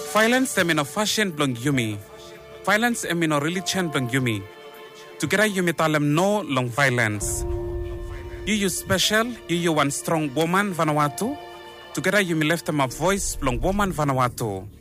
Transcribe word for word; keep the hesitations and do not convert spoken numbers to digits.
Violence emino fashion blong yumi. Violence emino religion blong yumi. Together yumi talem no long violence. You you special, you you one strong woman Vanuatu. Together yumi left them a voice blong woman Vanuatu.